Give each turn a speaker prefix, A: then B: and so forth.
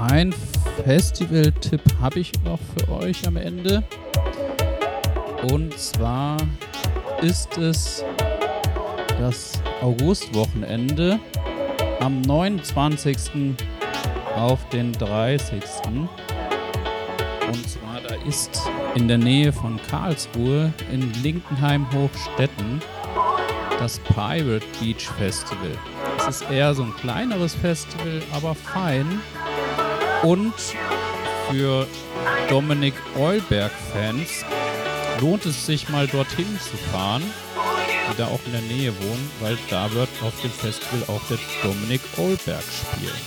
A: Ein Festival-Tipp habe ich noch für euch am Ende. Und zwar ist es das Augustwochenende am 29. auf den 30. Und zwar, da ist in der Nähe von Karlsruhe in Linkenheim-Hochstetten das Pirate Beach Festival. Es ist eher so ein kleineres Festival, aber fein. Und für Dominik Eulberg-Fans lohnt es sich mal dorthin zu fahren, die da auch in der Nähe wohnen, weil da wird auf dem Festival auch der Dominik Eulberg spielen.